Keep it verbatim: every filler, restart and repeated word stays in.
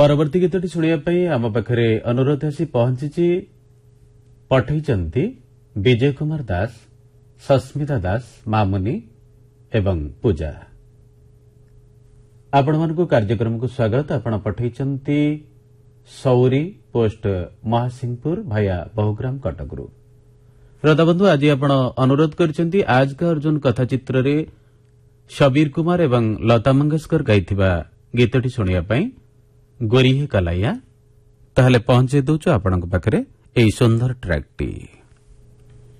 परवर्ती गीतटी शुणा आम पाखे अनुरोध आसी पहुंची पठई विजय कुमार दास, सस्मिता दास, मामुनी एवं पूजा। आपण मानक कार्यक्रम को स्वागत। आपण पठई सौरी पोस्ट महासिंहपुर भाया बहुग्राम कटकरू। श्रोता बंधु आज आपण अनुरोध करछंती आज का अर्जुन कथा चित्र रे शबीर कुमार एवं लता मंगेशकर गाइथिबा गीतटी सुनिया पई गोरी हे कलाइया। ताहले पहुंचे दउछु आपनक पाखरे एई सुंदर ट्रैक टी।